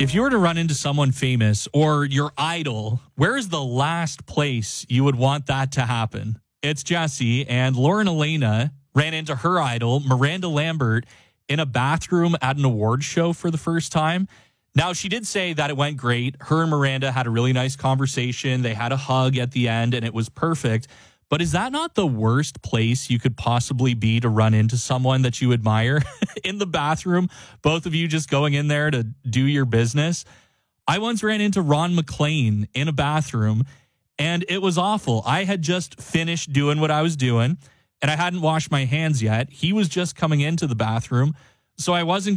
If you were to run into someone famous or your idol, where is the last place you would want that to happen? It's Jesse, and Lauren Elena ran into her idol, Miranda Lambert, in a bathroom at an awards show for the first time. Now, she did say that it went great. Her and Miranda had a really nice conversation. They had a hug at the end, and it was perfect. But is that not the worst place you could possibly be to run into someone that you admire? In the bathroom, both of you just going in there to do your business? I once ran into Ron McClain in a bathroom, and it was awful. I had just finished doing what I was doing, and I hadn't washed my hands yet. He was just coming into the bathroom, so I wasn't